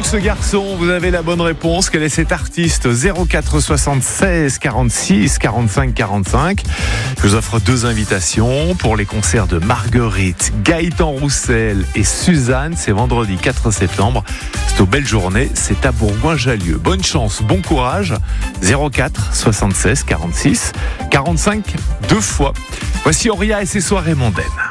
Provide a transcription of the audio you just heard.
ce garçon? Vous avez la bonne réponse. Quel est cet artiste? 04 76 46 45 45. Je vous offre 2 invitations pour les concerts de Marguerite, Gaëtan Roussel et Suzanne. C'est vendredi 4 septembre. C'est aux Belles Journées. C'est à Bourgoin-Jallieu. Bonne chance, bon courage. 04 76 46 45 2 fois. Voici Auria et ses soirées mondaines.